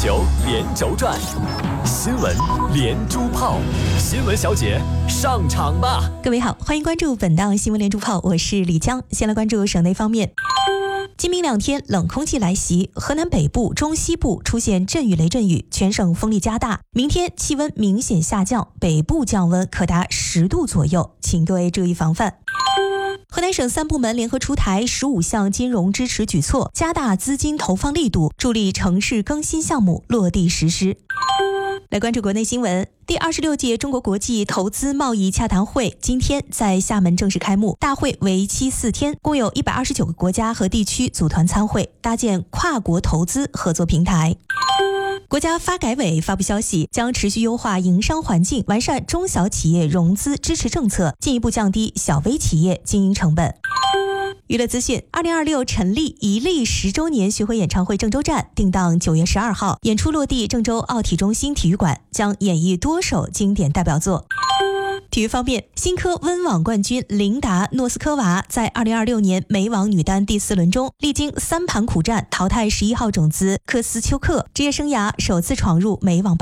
球连轴转，新闻连珠炮，新闻小姐上场吧！ 各位好，欢迎关注本档新闻连珠炮，我是李江。先来关注省内方面。今明两天冷空气来袭，河南北部、中西部出现阵雨雷阵雨，全省风力加大。明天气温明显下降，北部降温可达10度左右，请各位注意防范。河南省3部门联合出台15项金融支持举措，加大资金投放力度，助力城市更新项目落地实施。来关注国内新闻。第26届中国国际投资贸易洽谈会今天在厦门正式开幕，大会为期4天，共有129个国家和地区组团参会，搭建跨国投资合作平台。国家发改委发布消息，将持续优化营商环境，完善中小企业融资支持政策，进一步降低小微企业经营成本。娱乐资讯：2026成立一例10周年巡回演唱会郑州站定档9月12号，演出落地郑州奥体中心体育馆，将演绎多首经典代表作。体育方面，新科温网冠军琳达诺斯科娃在2026年美网女单第4轮中，历经3盘苦战淘汰11号种子科斯丘克，职业生涯首次闯入美网